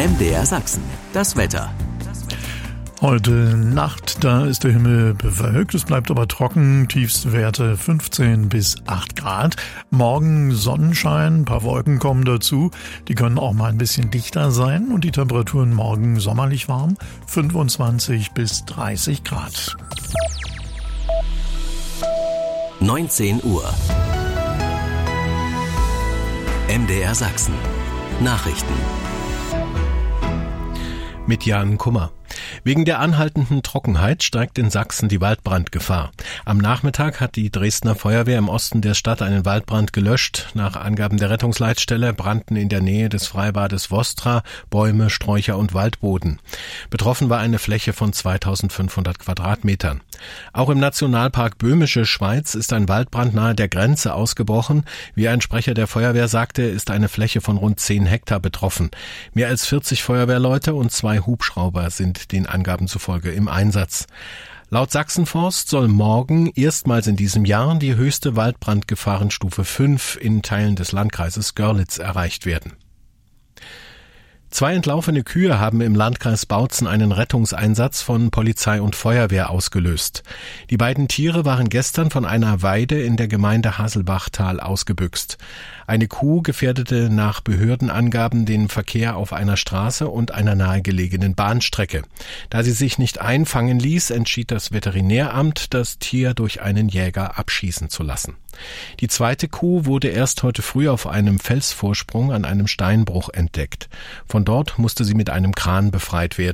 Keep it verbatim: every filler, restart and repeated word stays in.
M D R Sachsen, das Wetter. Heute Nacht, da ist der Himmel bewölkt, es bleibt aber trocken, Tiefstwerte fünfzehn bis acht Grad. Morgen Sonnenschein, ein paar Wolken kommen dazu, die können auch mal ein bisschen dichter sein und die Temperaturen morgen sommerlich warm, fünfundzwanzig bis dreißig Grad. neunzehn Uhr. M D R Sachsen. Nachrichten. Mit Jan Kummer. Wegen der anhaltenden Trockenheit steigt in Sachsen die Waldbrandgefahr. Am Nachmittag hat die Dresdner Feuerwehr im Osten der Stadt einen Waldbrand gelöscht. Nach Angaben der Rettungsleitstelle brannten in der Nähe des Freibades Vostra Bäume, Sträucher und Waldboden. Betroffen war eine Fläche von zweitausendfünfhundert Quadratmetern. Auch im Nationalpark Böhmische Schweiz ist ein Waldbrand nahe der Grenze ausgebrochen. Wie ein Sprecher der Feuerwehr sagte, ist eine Fläche von rund zehn Hektar betroffen. Mehr als vierzig Feuerwehrleute und zwei Hubschrauber sind den Angaben zufolge im Einsatz. Laut Sachsenforst soll morgen erstmals in diesem Jahr die höchste Waldbrandgefahrenstufe fünf in Teilen des Landkreises Görlitz erreicht werden. Zwei entlaufene Kühe haben im Landkreis Bautzen einen Rettungseinsatz von Polizei und Feuerwehr ausgelöst. Die beiden Tiere waren gestern von einer Weide in der Gemeinde Haselbachtal ausgebüxt. Eine Kuh gefährdete nach Behördenangaben den Verkehr auf einer Straße und einer nahegelegenen Bahnstrecke. Da sie sich nicht einfangen ließ, entschied das Veterinäramt, das Tier durch einen Jäger abschießen zu lassen. Die zweite Kuh wurde erst heute früh auf einem Felsvorsprung an einem Steinbruch entdeckt. Von dort musste sie mit einem Kran befreit werden.